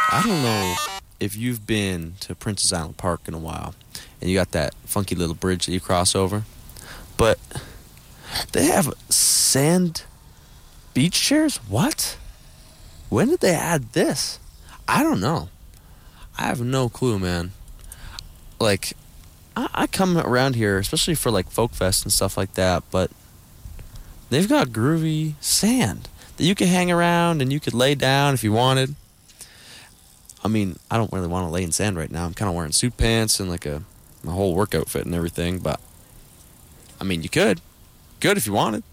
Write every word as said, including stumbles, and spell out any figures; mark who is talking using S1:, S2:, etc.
S1: I don't know if you've been to Princess Island Park in a while, and you got that funky little bridge that you cross over, but they have sand beach chairs? What? When did they add this? I don't know. I have no clue, man. Like, I, I come around here, especially for like Folk Fest and stuff like that, but they've got groovy sand that you can hang around and you could lay down if you wanted. I mean, I don't really want to lay in sand right now. I'm kind of wearing suit pants and like a my whole work outfit and everything, but I mean, you could. Good if you wanted.